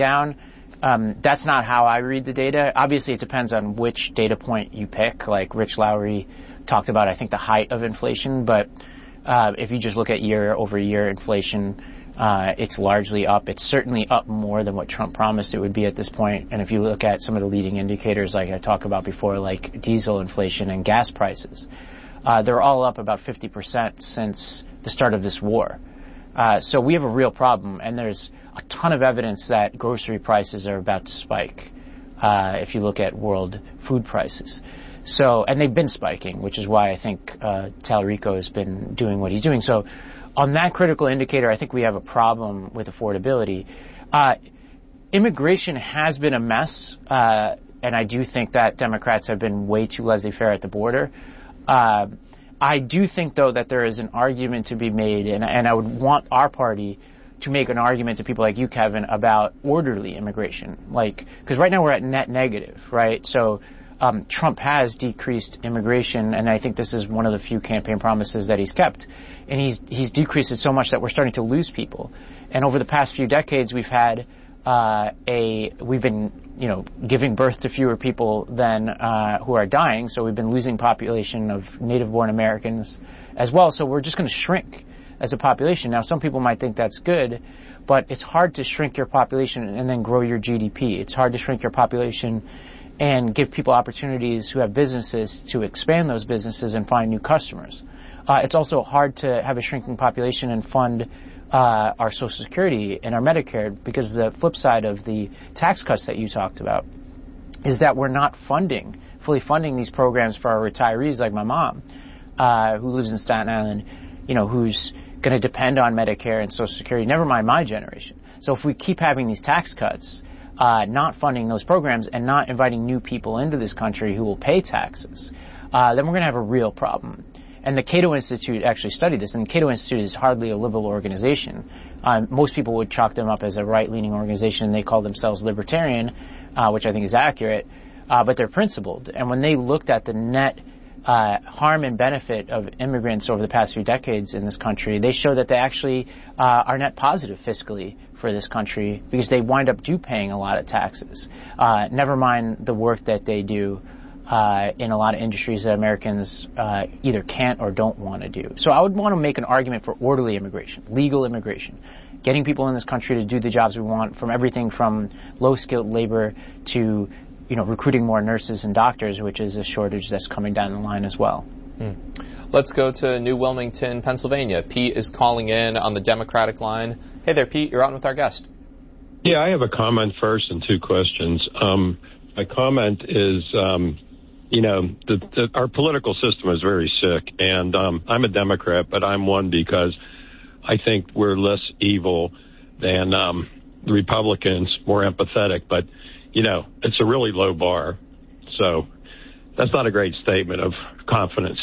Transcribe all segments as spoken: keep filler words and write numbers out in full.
down. Um, that's not how I read the data. Obviously, it depends on which data point you pick. Like Rich Lowry talked about, I think, the height of inflation. But uh, if you just look at year-over-year inflation, uh, it's largely up. It's certainly up more than what Trump promised it would be at this point. And if you look at some of the leading indicators, like I talked about before, like diesel inflation and gas prices, uh, they're all up about fifty percent since the start of this war. Uh, so we have a real problem, and there's a ton of evidence that grocery prices are about to spike, uh, if you look at world food prices. So, and they've been spiking, which is why I think, uh, Tallarico has been doing what he's doing. So on that critical indicator, I think we have a problem with affordability. Uh, immigration has been a mess, uh, and I do think that Democrats have been way too laissez-faire at the border. Uh, I do think, though, that there is an argument to be made, and, and I would want our party to make an argument to people like you, Kevin, about orderly immigration. Like, because right now we're at net negative, right? So um, Trump has decreased immigration, and I think this is one of the few campaign promises that he's kept. And he's he's decreased it so much that we're starting to lose people. And over the past few decades, we've had uh, a we've been you know giving birth to fewer people than uh, who are dying. So we've been losing population of native-born Americans as well. So we're just going to shrink as a population. Now, some people might think that's good, but it's hard to shrink your population and then grow your G D P. It's hard to shrink your population and give people opportunities who have businesses to expand those businesses and find new customers. Uh, it's also hard to have a shrinking population and fund uh, our Social Security and our Medicare, because the flip side of the tax cuts that you talked about is that we're not funding, fully funding these programs for our retirees like my mom, uh, who lives in Staten Island, you know, who's going to depend on Medicare and Social Security, never mind my generation. So if we keep having these tax cuts, uh, not funding those programs and not inviting new people into this country who will pay taxes, uh, then we're going to have a real problem. And the Cato Institute actually studied this, and the Cato Institute is hardly a liberal organization. Um, most people would chalk them up as a right-leaning organization. They call themselves libertarian, uh, which I think is accurate, uh, but they're principled. And when they looked at the net Uh, harm and benefit of immigrants over the past few decades in this country, they show that they actually uh, are net positive fiscally for this country, because they wind up do paying a lot of taxes. Uh, never mind the work that they do uh, in a lot of industries that Americans uh, either can't or don't want to do. So I would want to make an argument for orderly immigration, legal immigration, getting people in this country to do the jobs we want, from everything from low-skilled labor to you know, recruiting more nurses and doctors, which is a shortage that's coming down the line as well. Hmm. Let's go to New Wilmington, Pennsylvania. Pete is calling in on the Democratic line. Hey there, Pete. You're on with our guest. Yeah, I have a comment first and two questions. Um, my comment is, um, you know, the, the, our political system is very sick, and um, I'm a Democrat, but I'm one because I think we're less evil than um, the Republicans, more empathetic, but you know, it's a really low bar. So that's not a great statement of confidence.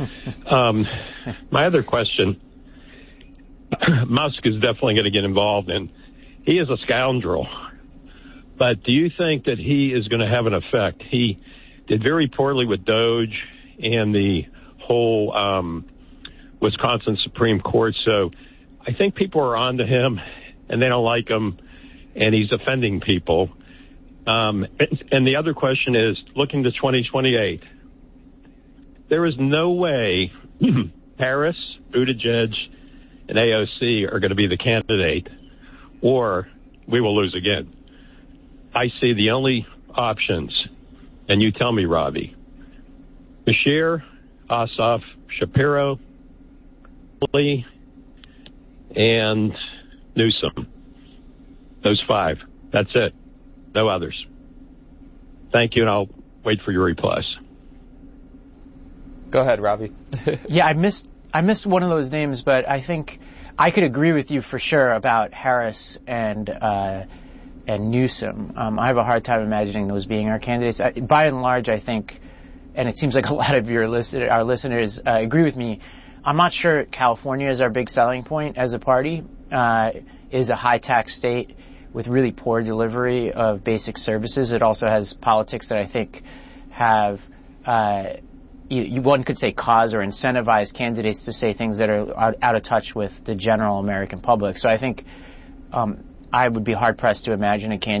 um, my other question, Musk is definitely going to get involved in. He is a scoundrel. But do you think that he is going to have an effect? He did very poorly with Doge and the whole um, Wisconsin Supreme Court. So I think people are on to him, and they don't like him, and he's offending people. Um, and the other question is, looking to twenty twenty-eight, there is no way Harris, Buttigieg, and A O C are going to be the candidate, or we will lose again. I see the only options, and you tell me, Robbie, Beshear, Ossoff, Shapiro, Lee, and Newsom. Those five. That's it. No others. Thank you, and I'll wait for your replies. Go ahead, Robbie. Yeah, I missed I missed one of those names, but I think I could agree with you for sure about Harris and uh, and Newsom. Um, I have a hard time imagining those being our candidates. I, by and large, I think, and it seems like a lot of your listen, our listeners uh, agree with me, I'm not sure California is our big selling point as a party. Uh, it is a high-tax state with really poor delivery of basic services. It also has politics that I think have, uh, you, one could say, cause or incentivize candidates to say things that are out, out of touch with the general American public. So I think um, I would be hard-pressed to imagine a candidate